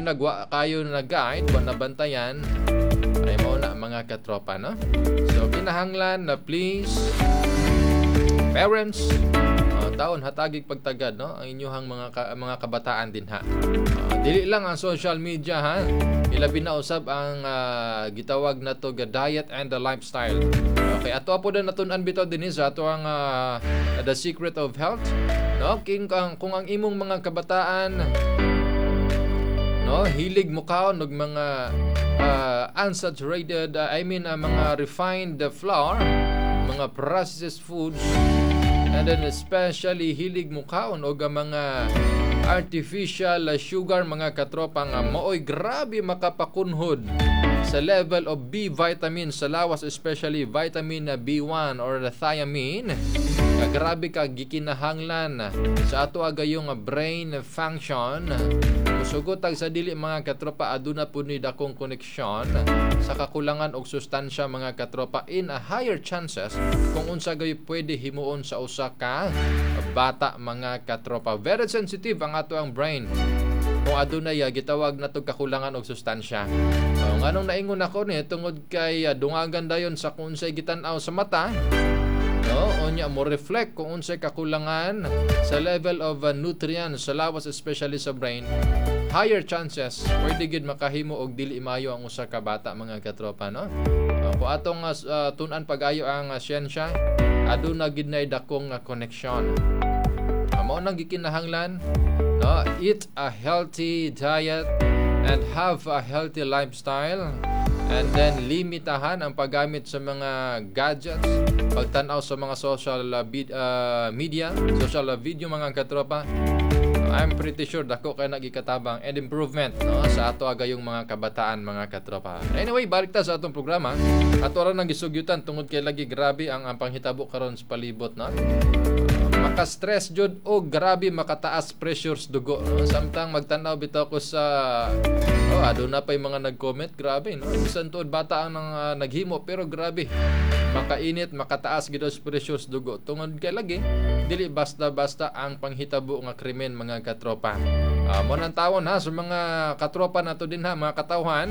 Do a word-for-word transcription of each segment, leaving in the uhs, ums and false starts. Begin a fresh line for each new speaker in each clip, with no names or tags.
nagwa kayo na guide, wa nabantayan, ay mao na mga katropa, no? So kinahanglan na please parents, uh, taon hatagig pagtagad, no, ang inyuhang mga ka, mga kabataan din ha. Uh, dili lang ang social media ha. Ilabi na usab ang uh, gitawag na to diet and the lifestyle. Okay, ato po na natun-an bitaw dinhi sa ato ang uh, The Secret of Health, no? King kung, kung ang imong mga kabataan, no, hilig mo kaon og mga uh, unsaturated, uh, I mean uh, mga refined uh, flour, mga processed foods, and then especially hilig mo kaon og mga artificial sugar, mga katropa, nga maoy grabe makapakunhod sa level of B vitamin sa lawas, especially vitamin B one or the thiamine. Nga grabe ka gikinahanglan sa ato agayong brain function. Musugotag sa dili, mga katropa, aduna po ni dakong koneksyon sa kakulangan og sustansya, mga katropa, in a higher chances kung unsa gay pwede himuon sa usa ka bata, mga katropa. Very sensitive ang ato ang brain kung adunay uh, gitawag na to kakulangan og sustansya. Uh, nganong naingon ako ni tungod kay uh, dungagan dayon sa kung unsay gitan-aw sa mata, no, unya mo reflect kung unsay kakulangan sa level of uh, nutrients sa lawas, especially sa brain. Higher chances pwede gid makahimo og dili maayo ang usa ka bata, mga katropa, no? Uh, kung atong uh, tun-an pag-ayo ang uh, siyensya, aduna gid nay dakong uh, connection. Uh, mao nang gikinahanglan, no, eat a healthy diet and have a healthy lifestyle, and then limitahan ang paggamit sa mga gadgets, pagtan-aw sa mga social uh, vid- uh, media, social uh, video, mga katropa. I'm pretty sure dako kay nagikatabang and improvement, no, sa ato agayong mga kabataan, mga katropa. Anyway, balik ta sa atong programa. Ato ra nang gisugyutan tungod kay lagi grabe ang, ang panghitabo karon sa palibot, no. Maka-stress jud o grabe makataas pressures dugo, no? Samtang magtanaw bitaw ko sa oh, aduna pay mga nag-comment, grabe, no? Bisan tuod bata ang nang, uh, naghimo, pero grabe makainit, makataas gid os pressures dugo tungod kay lagi dili basta-basta ang panghitabo nga krimen, mga katropa. Uh, mo nang tawon ha sa mga katropa nato din ha, mga katawhan.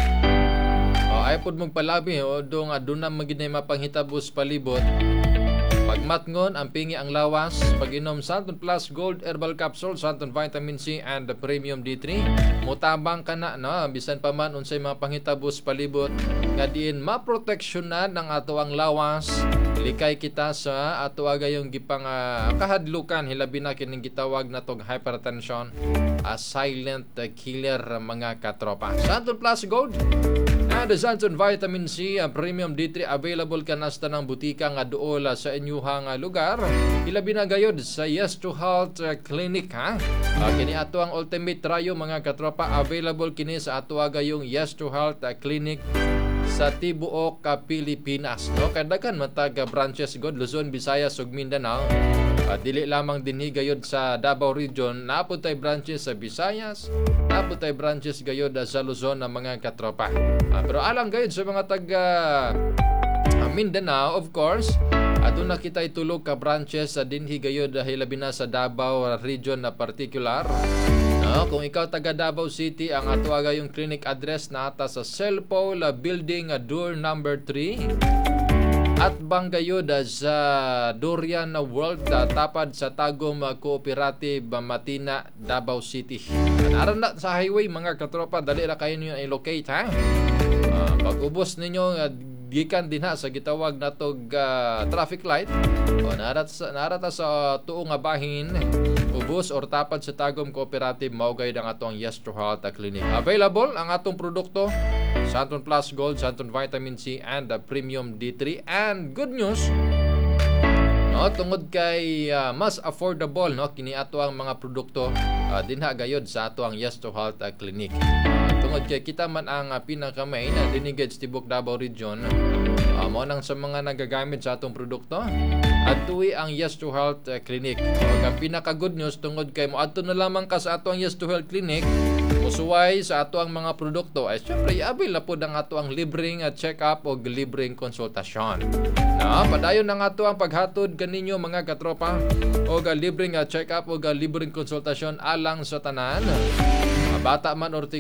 Oh, ay pud magpalabi o dong aduna maginay mapanghitabo sa palibot. Pagmatngon ang pingi ang lawas, pag-inom Santon Plus Gold Herbal Capsule, Santon Vitamin C and the Premium D three, mutabang ka na, no, bisan pa man unsay mga panghitabos palibot, nga diin maproteksyonan ang ato ang lawas, likay kita sa ato agayong gipang uh, kahadlukan, hilabi na kining gitawag na tog hypertension, a silent uh, killer, mga katropa. Santon Plus Gold and the Santon Vitamin C uh, Premium D three available ka na sa tanang butika nga duol uh, sa inyuhang uh, lugar. Ilabi na gayod sa Yes to Health uh, Clinic, ha. Uh, kini ato ang ultimate trayo, mga katropa, available kini sa ato agayong Yes to Health uh, Clinic sa tibuok uh, Pilipinas, no. Kadagan matag uh, branches god Luzon, Visayas ug Mindanao. Uh, dili lamang dinhi gayod sa Davao Region, naapod tay branches sa Visayas, naapod tay branches gayod uh, sa Luzon, na mga katropa. Uh, pero alang gayod sa mga taga uh, Mindanao, of course, aduna kita itulog ka branches sa uh, dinhi gayod uh, hilabi na sa Davao Region na particular. No, kung ikaw taga Davao City, ang ato agayong clinic address na ata sa Selpol uh, Building uh, door number three. At banggayod uh, sa Durian World, uh, tapad sa Tagum uh, Cooperative uh, Matina, Davao City. Naran na sa highway, mga katropa, dali na kayo nyo i-locate, ha. Uh, pag-ubos ninyo, uh, gikan din ha sa gitawag na tog uh, traffic light, o narat sa, narata sa tuong nga bahin, ubos or tapad sa Tagum Cooperative, maugay ang atong Yes to Health Clinic. Available ang atong produkto, Santon Plus Gold, Santon Vitamin C and the Premium D three. And good news, no, tungod kay uh, mas affordable, no, kini ato ang mga produkto uh, dinha gayod sa ato ang Yes to Health uh, Clinic. Uh, tungod kay kita man ang uh, pinaka-main na dinigad sa tibok Davao Region, uh, mo nang sa mga nagagamit sa atong produkto, at tuwi ang Yes to Health uh, Clinic. Uh, ang pinaka-good news, tungod kay mo adto na lamang ka sa ato ang Yes to Health Clinic, musuway sa ato ang mga produkto, ay syempre i-avail na po ang ato ang libreng uh, check-up o libreng konsultasyon. Na, padayon ang ato ang paghatod kaninyo, mga katropa, o uh, libreng uh, check-up o uh, libreng konsultasyon alang sa tanan, uh, bata man or